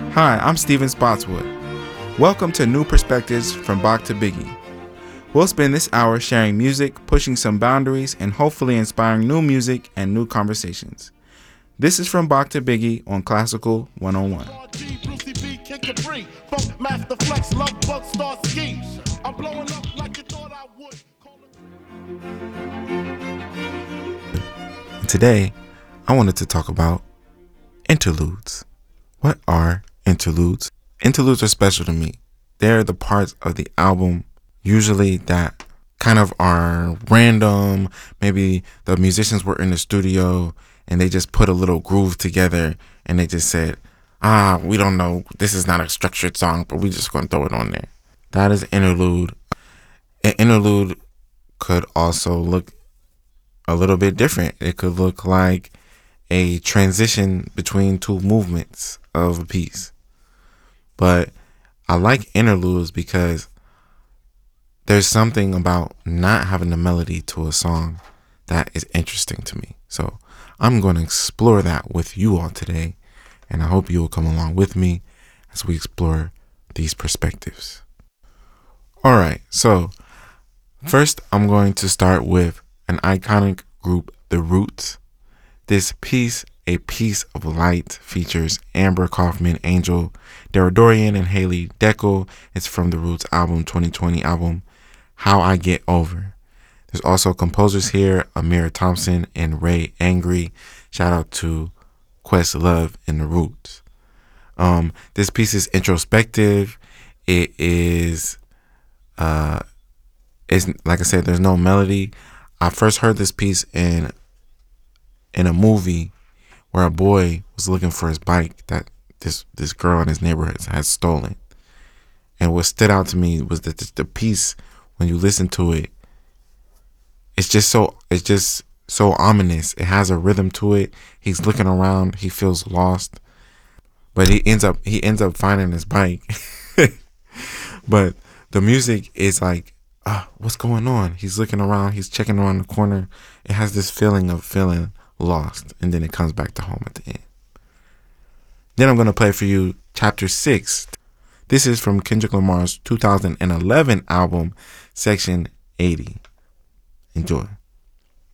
Hi, I'm Steven Spotswood. Welcome to New Perspectives from Bach to Biggie. We'll spend this hour sharing music, pushing some boundaries, and hopefully inspiring new music and new conversations. This is From Bach to Biggie on Classical 101. Today, I wanted to talk about interludes. What are interludes? Interludes are special to me. They're the parts of the album usually that kind of are random. Maybe the musicians were in the studio and they just put a little groove together and they just said, we don't know, this is not a structured song, but we're just going to throw it on there. That is interlude. An interlude could also look a little bit different. It could look like a transition between two movements of a piece. But I like interludes because there's something about not having a melody to a song that is interesting to me. So I'm going to explore that with you all today, and I hope you will come along with me as we explore these perspectives. All right, so first I'm going to start with an iconic group, The Roots. This piece, A Piece of Light, features Amber Kaufman, Angel Deradoorian, and Haley Deckel. It's from The Roots album, 2020 album, How I Get Over. There's also composers here, Amir Thompson and Ray Angry. Shout out to Questlove and The Roots. This piece is introspective. It is, it's like I said, there's no melody. I first heard this piece in a movie where a boy was looking for his bike that this girl in his neighborhood had stolen. And what stood out to me was that the piece, when you listen to it, it's just so ominous. It has a rhythm to it. He's looking around, he feels lost, but he ends up finding his bike. But the music is like, what's going on? He's looking around, he's checking around the corner. It has this feeling of feeling lost, and then it comes back to home at the end. Then I'm going to play for you Chapter 6. This is from Kendrick Lamar's 2011 album, Section 80. Enjoy.